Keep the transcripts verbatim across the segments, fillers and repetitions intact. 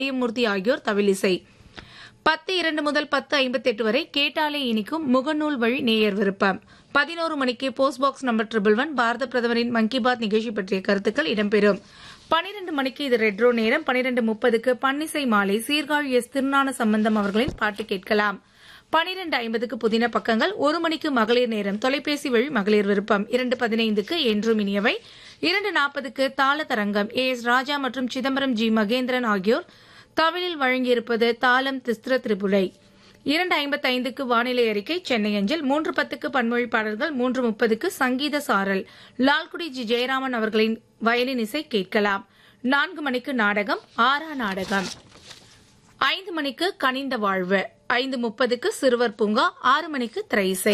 மூர்த்தி ஆகியோர் தவிலிசை. பத்து இரண்டு முதல் பத்து ஐம்பத்தெட்டு வரை கேட்டாலே இனிக்கும் முகநூல் வழி நேயர் விருப்பம். பதினோரு மணிக்கு post box number triple one பாரத பிரதமரின் மன் கி பாத் நிகழ்ச்சி பற்றிய கருத்துக்கள் இடம்பெறும். பனிரெண்டு மணிக்கு இது ரெட்ரோ நேரம். பனிரெண்டு முப்பதுக்கு பன்னிசை மாலை சீர்காழி எஸ் திருஞான சம்பந்தம் அவர்களின் பாட்டு கேட்கலாம். பனிரெண்டு ஐம்பதுக்கு புதின பக்கங்கள். ஒரு மணிக்கு மகளிர் நேரம் தொலைபேசி வழி மகளிர் விருப்பம். இரண்டு பதினைந்துக்கு என்றும் இனியவை. இரண்டு நாற்பதுக்கு தாள தரங்கம். ஏ எஸ் ராஜா மற்றும் சிதம்பரம் ஜி மகேந்திரன் ஆகியோர் தவிலில் வழங்கியிருப்பது தாளம் திஸ்திர திரிபுரை. இரண்டு ஐம்பத்தைந்துக்கு வானிலை அறிக்கை சென்னை அஞ்சல். மூன்று பத்துக்கு பன்மொழி பாடல்கள். மூன்று முப்பதுக்கு சங்கீத சாரல் லால்குடி ஜி ஜெயராமன் அவர்களின் வயலின் இசை கேட்கலாம். நான்கு மணிக்கு நாடகம் ஆரா நாடகம். ஐந்து மணிக்கு கனிந்த வாழ்வு. ஐந்து முப்பதுக்கு சிறுவர் பூங்கா. ஆறு மணிக்கு திரையிசை.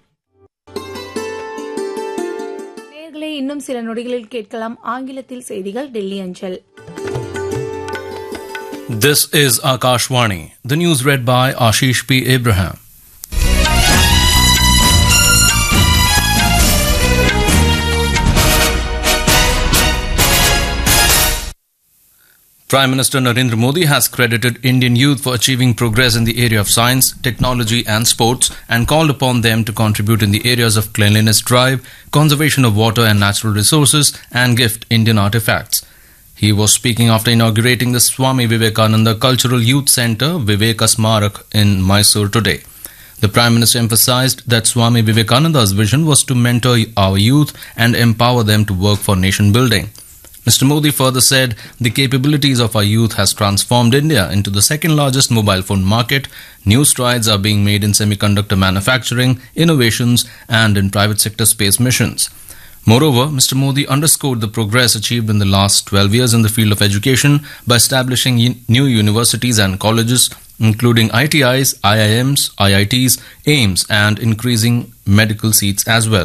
நேயர்களே, இன்னும் சில நொடிகளில் கேட்கலாம் ஆங்கிலத்தில் செய்திகள் டெல்லி அஞ்சல். This is Akashvani. The news read by Ashish P. Abraham. Prime Minister Narendra Modi has credited Indian youth for achieving progress in the area of science, technology and sports and called upon them to contribute in the areas of cleanliness drive, conservation of water and natural resources and gift Indian artifacts. He was speaking after inaugurating the Swami Vivekananda Cultural Youth Centre, Viveka Smarak, in Mysore today. The Prime Minister emphasized that Swami Vivekananda's vision was to mentor our youth and empower them to work for nation building. Mister Modi further said the capabilities of our youth has transformed India into the second largest mobile phone market. New strides are being made in semiconductor manufacturing, innovations and in private sector space missions. Moreover, Mister Modi underscored the progress achieved in the last twelve years in the field of education by establishing new universities and colleges, including I T Is, I I Ms, I I Ts, AIIMS, and increasing medical seats as well.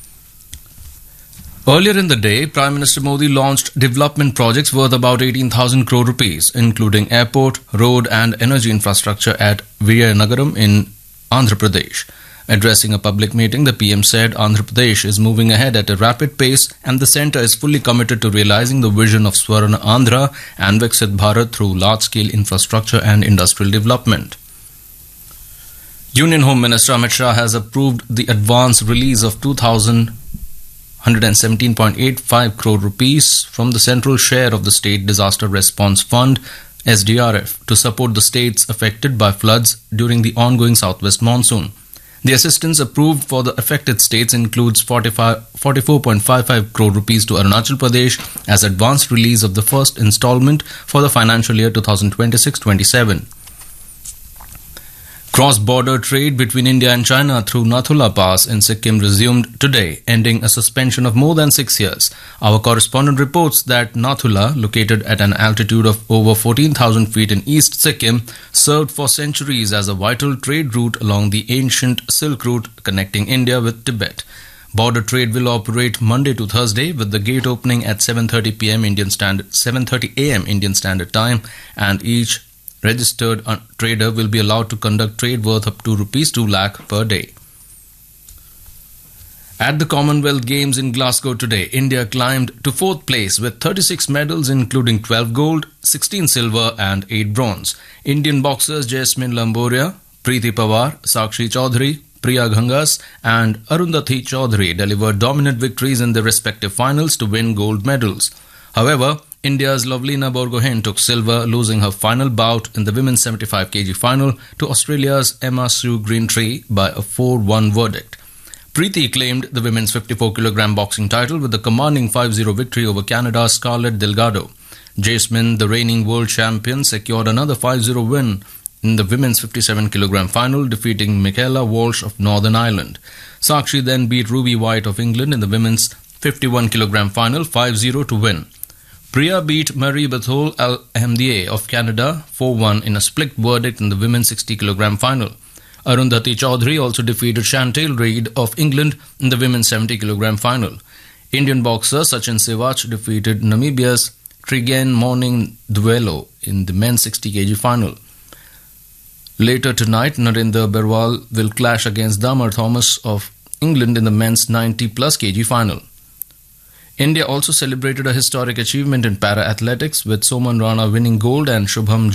Earlier in the day, Prime Minister Modi launched development projects worth about eighteen thousand crore rupees, including airport, road, and energy infrastructure at Vizianagaram in Andhra Pradesh. Addressing a public meeting, the P M said Andhra Pradesh is moving ahead at a rapid pace and the centre is fully committed to realising the vision of Swarna Andhra and Viksit Bharat through large-scale infrastructure and industrial development. Union Home Minister Amit Shah has approved the advance release of two thousand one hundred seventeen point eight five crore rupees from the central share of the State Disaster Response Fund S D R F to support the states affected by floods during the ongoing southwest monsoon. The assistance approved for the affected states includes forty-four point five five crore rupees to Arunachal Pradesh as advance release of the first installment for the financial year twenty twenty-six twenty-seven. Cross-border trade between India and China through Nathula Pass in Sikkim resumed today, ending a suspension of more than six years. Our correspondent reports that Nathula, located at an altitude of over fourteen thousand feet in East Sikkim, served for centuries as a vital trade route along the ancient Silk Route connecting India with Tibet. Border trade will operate Monday to Thursday, with the gate opening at seven thirty p m Indian Standard seven thirty a m Indian Standard Time, and each registered trader will be allowed to conduct trade worth up to rupees two lakh per day. At the Commonwealth Games in Glasgow today, India climbed to fourth place with thirty-six medals, including twelve gold, sixteen silver and eight bronze. Indian boxers Jasmine Lamboria, Preeti Pawar, Sakshi Chaudhary, Priya Ghangas and Arundhati Chaudhary delivered dominant victories in their respective finals to win gold medals. However, India's Lovelina Borgohain took silver, losing her final bout in the women's seventy-five kilogram final to Australia's Emma Sue Greentree by a four one verdict. Preeti claimed the women's fifty-four kilogram boxing title with a commanding five zero victory over Canada's Scarlett Delgado. Jasmine, the reigning world champion, secured another five zero win in the women's fifty-seven kilogram final, defeating Michaela Walsh of Northern Ireland. Sakshi then beat Ruby White of England in the women's fifty-one kilogram final five zero to win. Priya beat Marie Bethol Al-Ahmadieh of Canada four one in a split verdict in the women's sixty kilogram final. Arundhati Chaudhary also defeated Chantal Reid of England in the women's seventy kilogram final. Indian boxer Sachin Sivach defeated Namibia's Trigen Morning Duelo in the men's sixty kilogram final. Later tonight, Narendra Berwal will clash against Damar Thomas of England in the men's ninety plus kilogram final. India also celebrated a historic achievement in para athletics with Soman Rana winning gold and Shubham